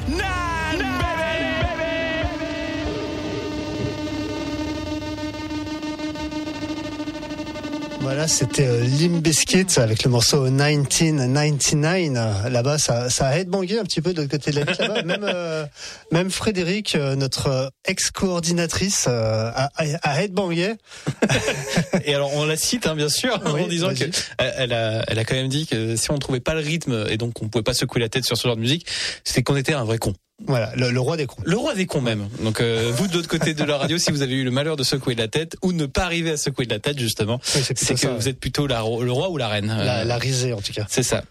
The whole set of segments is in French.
Voilà, c'était Limp Bizkit avec le morceau 1999. Là-bas, ça a headbangé un petit peu de l'autre côté de la vitre là-bas. Même Frédéric, notre ex-coordinatrice, a headbangé. Et alors, on la cite, bien sûr, oui, en disant vas-y. que elle a quand même dit que si on ne trouvait pas le rythme et donc on pouvait pas secouer la tête sur ce genre de musique, c'était qu'on était un vrai con. Voilà, le roi des cons. Le roi des cons même. Donc vous de l'autre côté de la radio, si vous avez eu le malheur de secouer de la tête ou ne pas arriver à secouer de la tête justement, Oui, c'est que ça, vous êtes plutôt le roi ou la reine. La risée en tout cas. C'est ça.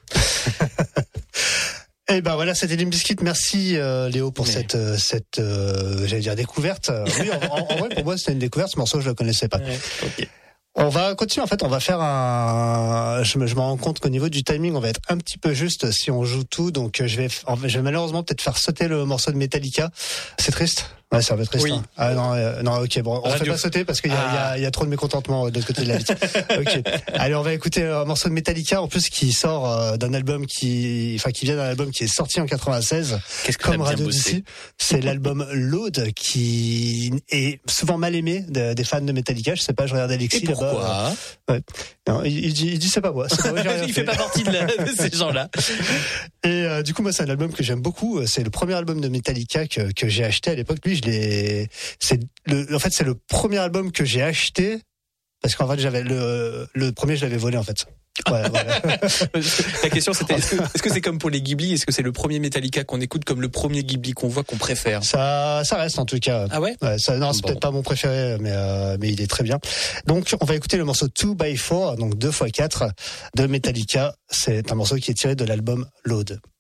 Et ben voilà, c'était Limp Bizkit. Merci Léo pour cette j'allais dire découverte. Oui, en vrai pour moi c'était une découverte. Ce morceau je le connaissais pas. Ouais, okay. On va continuer, en fait, on va faire je me rends compte qu'au niveau du timing, on va être un petit peu juste si on joue tout, donc je vais malheureusement peut-être faire sauter le morceau de Metallica. C'est triste. Ouais, c'est un peu triste. Oui. Hein. Ah non, ok, bon, on ne fait pas sauter parce qu'il y a trop de mécontentement de l'autre côté de la vitre. Ok. Allez, on va écouter un morceau de Metallica, en plus qui sort d'un album qui vient d'un album qui est sorti en 96. Qu'est-ce que comme Radio d'ici. C'est l'album Load qui est souvent mal aimé des fans de Metallica. Je sais pas, je regardais Alexis là-bas. Pourquoi Ouais. Non, il dit c'est pas moi. Il fait pas partie de ces gens-là. Et du coup moi c'est un album que j'aime beaucoup. C'est le premier album de Metallica que j'ai acheté à l'époque. Lui c'est le premier album que j'ai acheté parce qu'en fait j'avais le premier je l'avais volé en fait. Voilà. La question c'était est-ce que c'est comme pour les Ghibli, est-ce que c'est le premier Metallica qu'on écoute comme le premier Ghibli qu'on voit qu'on préfère? Ça reste en tout cas. Ah ouais? Non, c'est peut-être pas mon préféré, mais il est très bien. Donc on va écouter le morceau 2x4, donc 2x4 de Metallica. C'est un morceau qui est tiré de l'album Load.